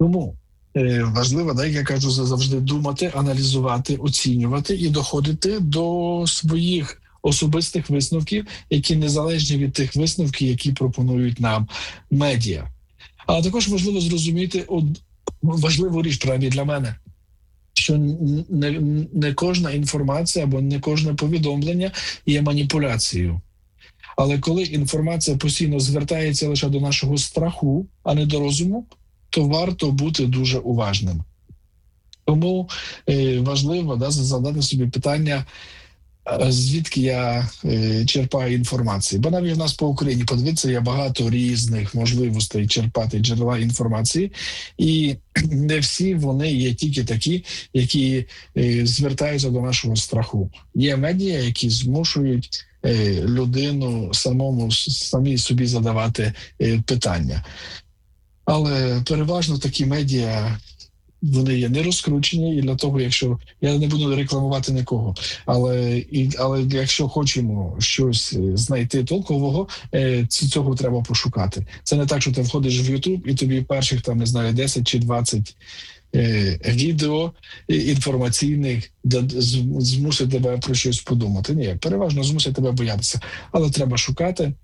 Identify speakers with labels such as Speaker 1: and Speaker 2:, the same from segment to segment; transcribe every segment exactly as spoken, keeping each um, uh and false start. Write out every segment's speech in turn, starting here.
Speaker 1: Тому е, важливо, так, як я кажу, завжди думати, аналізувати, оцінювати і доходити до своїх особистих висновків, які незалежні від тих висновків, які пропонують нам медіа. Але також важливо зрозуміти од... важливу річ, принаймні для мене, що не, не кожна інформація або не кожне повідомлення є маніпуляцією. Але коли інформація постійно звертається лише до нашого страху, а не до розуму, то варто бути дуже уважним. Тому е, важливо да, задати собі питання, звідки я е, черпаю інформацію. Бо навіть в нас по Україні, подивіться, є багато різних можливостей черпати джерела інформації, і не всі вони є тільки такі, які е, звертаються до нашого страху. Є медіа, які змушують е, людину самому, самі собі задавати е, питання. Але переважно такі медіа, вони є не розкручені, і для того, якщо я не буду рекламувати нікого, але і але якщо хочемо щось знайти толкового, цього треба пошукати. Це не так, що ти входиш в YouTube і тобі перших там не знаю десять чи двадцять е, відео інформаційних змусить тебе про щось подумати. Ні, переважно змусить тебе боятися, але треба шукати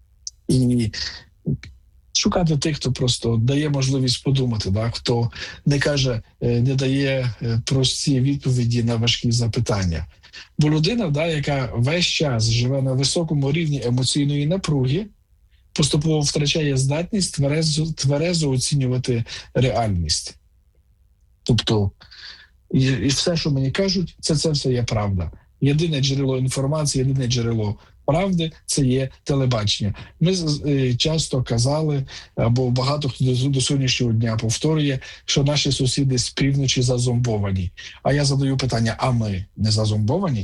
Speaker 1: і шукати тих, хто просто дає можливість подумати, да? Хто не каже, не дає прості відповіді на важкі запитання. Бо людина, да, яка весь час живе на високому рівні емоційної напруги, поступово втрачає здатність тверезо, тверезо оцінювати реальність. Тобто, і, і все, що мені кажуть, це, це все є правда. Єдине джерело інформації, єдине джерело правди – це є телебачення. Ми е, часто казали, або багато хто до, до сьогоднішнього дня повторює, що наші сусіди з півночі зазомбовані. А я задаю питання, а ми не зазомбовані?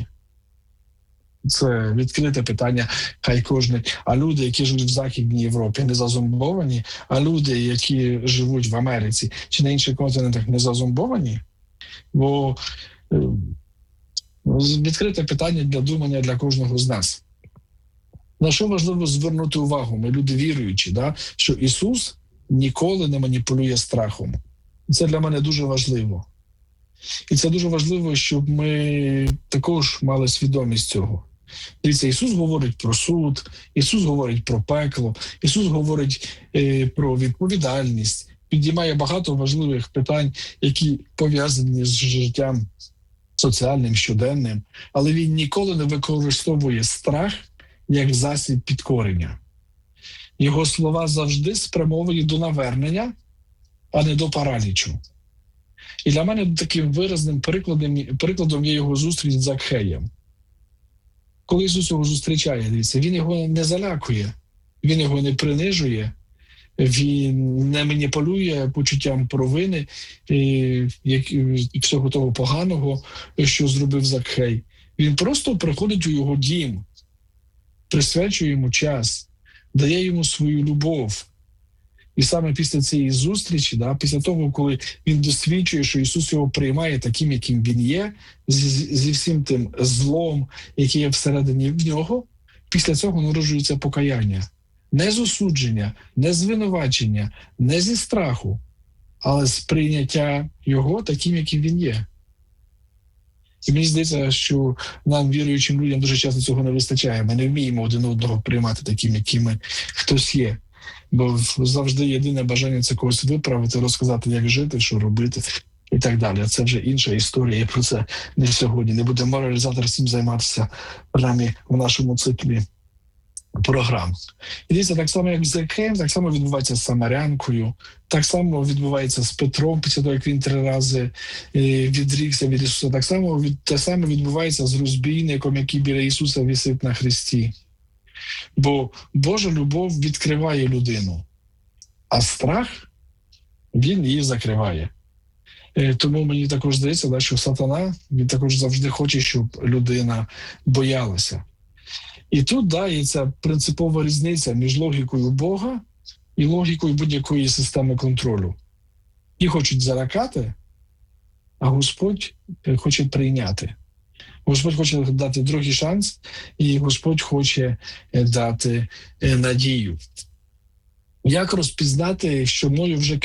Speaker 1: Це відкрите питання, хай кожен. А люди, які живуть в Західній Європі, не зазомбовані? А люди, які живуть в Америці чи на інших континентах, не зазомбовані? Бо е, відкрите питання для думання для кожного з нас. На що важливо звернути увагу? Ми люди віруючі, да? Що Ісус ніколи не маніпулює страхом. Це для мене дуже важливо. І це дуже важливо, щоб ми також мали свідомість цього. Дивіться, Ісус говорить про суд, Ісус говорить про пекло, Ісус говорить е, про відповідальність, підіймає багато важливих питань, які пов'язані з життям соціальним, щоденним, але Він ніколи не використовує страх як засіб підкорення. Його слова завжди спрямовані до навернення, а не до паралічу. І для мене таким виразним прикладом, прикладом є його зустріч з Закхеєм. Коли Ісус його зустрічає, дивіться, Він його не залякує, Він його не принижує, Він не маніпулює почуттям провини і всього того поганого, що зробив Закхей. Він просто приходить у його дім, присвячує йому час, дає йому свою любов. І саме після цієї зустрічі, да, після того, коли він досвідчує, що Ісус його приймає таким, яким він є, зі, зі всім тим злом, який є всередині в нього, після цього народжується покаяння. Не з осудження, не з звинувачення, не зі страху, але з прийняття його таким, яким він є. І мені здається, що нам, віруючим людям, дуже часто цього не вистачає. Ми не вміємо один одного приймати таким, якими хтось є. Бо завжди єдине бажання – це когось виправити, розказати, як жити, що робити і так далі. Це вже інша історія, і про це не сьогодні. Не буде моралізатор цим займатися, принаймні, в нашому циклі програм. І дивіться, так само, як з Закхеєм, так само відбувається з Самарянкою, так само відбувається з Петром, після того, як він три рази відрікся від Ісуса, так само, від, те саме відбувається з розбійником, який біля Ісуса висить на хресті. Бо Божа любов відкриває людину, а страх, він її закриває. Тому мені також здається, що сатана, він також завжди хоче, щоб людина боялася. І тут, да, є ця принципова різниця між логікою Бога і логікою будь-якої системи контролю. Ті хочуть залякати, а Господь хоче прийняти. Господь хоче дати другий шанс, і Господь хоче дати надію. Як розпізнати, що мною вже